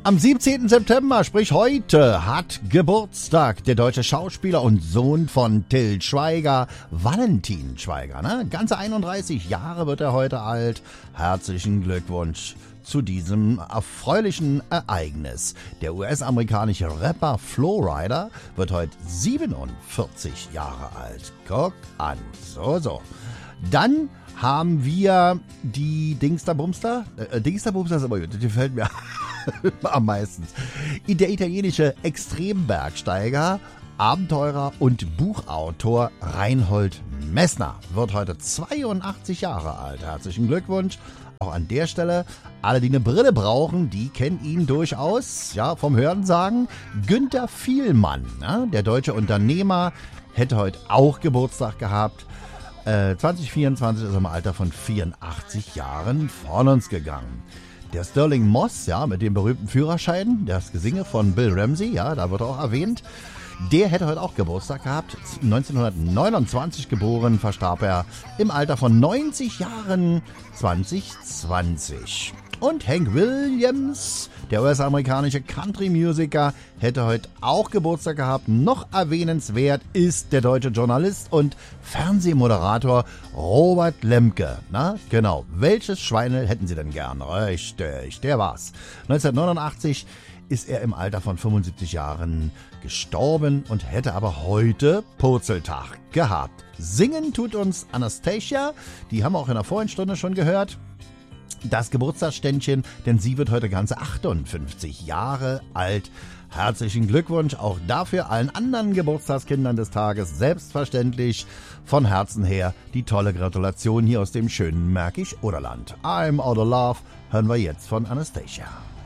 Am 17. September, sprich heute, hat Geburtstag der deutsche Schauspieler und Sohn von Til Schweiger, Valentin Schweiger. Ne? Ganze 31 Jahre wird er heute alt. Herzlichen Glückwunsch zu diesem erfreulichen Ereignis. Der US-amerikanische Rapper Flo Rida wird heute 47 Jahre alt. Guck an, so. Dann haben wir die Dingsterbumster. Dingsterbumster ist aber gut, die gefällt mir am meisten. Der italienische Extrembergsteiger, Abenteurer und Buchautor Reinhold Messner wird heute 82 Jahre alt. Herzlichen Glückwunsch. Auch an der Stelle, alle, die eine Brille brauchen, die kennen ihn durchaus, ja, vom Hörensagen. Günter Vielmann, ne? Der deutsche Unternehmer, hätte heute auch Geburtstag gehabt. 2024 ist er im Alter von 84 Jahren von uns gegangen. Der Sterling Moss, ja, mit dem berühmten Führerschein, das Gesinge von Bill Ramsey, ja, da wird er auch erwähnt. Der hätte heute auch Geburtstag gehabt. 1929 geboren, verstarb er im Alter von 90 Jahren 2020. Und Hank Williams, der US-amerikanische Country-Musiker, hätte heute auch Geburtstag gehabt. Noch erwähnenswert ist der deutsche Journalist und Fernsehmoderator Robert Lemke. Na, genau. Welches Schweinel hätten Sie denn gern? Richtig, der war's. 1989 ist er im Alter von 75 Jahren gestorben und hätte aber heute Purzeltag gehabt. Singen tut uns Anastasia, die haben wir auch in der vorigen Stunde schon gehört. Das Geburtstagsständchen, denn sie wird heute ganze 58 Jahre alt. Herzlichen Glückwunsch auch dafür allen anderen Geburtstagskindern des Tages. Selbstverständlich von Herzen her die tolle Gratulation hier aus dem schönen Märkisch-Oderland. I'm out of love hören wir jetzt von Anastasia.